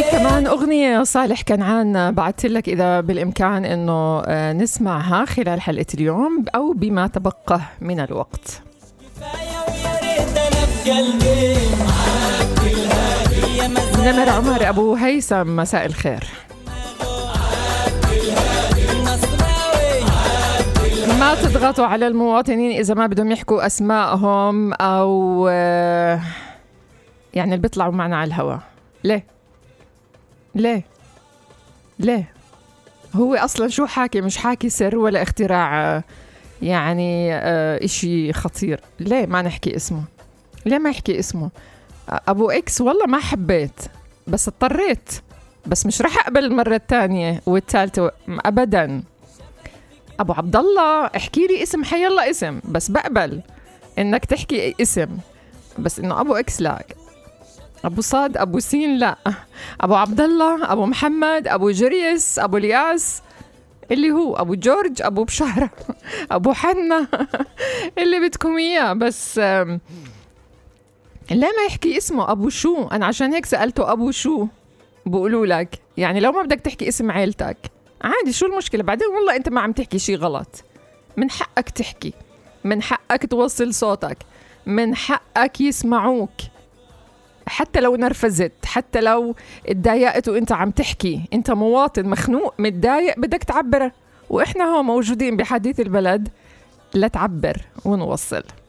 كمان أغنية صالح كنعان بعثت لك إذا بالإمكان إنه نسمعها خلال حلقة اليوم أو بما تبقى من الوقت. نمر عمر أبو هيثم، مساء الخير. ما تضغطوا على المواطنين إذا ما بدهم يحكوا أسمائهم أو يعني اللي بيطلعوا معنا على الهواء. ليه هو أصلا شو حاكي؟ مش حاكي سر ولا اختراع يعني إشي خطير. ليه ما نحكي اسمه؟ ليه ما يحكي اسمه؟ أبو إكس والله ما حبيت بس اضطريت، بس مش رح أقبل المرة الثانية والثالثة أبدا. أبو عبد الله احكي لي اسم، حي الله اسم، بس بقبل إنك تحكي اسم، بس إنه أبو إكس لا، أبو صاد، أبو سين لا، أبو عبد الله، أبو محمد، أبو جريس، أبو الياس اللي هو أبو جورج، أبو بشارة، أبو حنا اللي بدكم إياه، بس لا ما يحكي اسمه أبو شو. أنا عشان هيك سألته أبو شو، بقولوا لك يعني لو ما بدك تحكي اسم عيلتك عادي، شو المشكلة؟ بعدين والله أنت ما عم تحكي شي غلط، من حقك تحكي، من حقك توصل صوتك، من حقك يسمعوك، حتى لو نرفزت، حتى لو اتضايقت وانت عم تحكي، انت مواطن مخنوق متضايق بدك تعبر، واحنا هو موجودين بحديث البلد لتعبر ونوصل.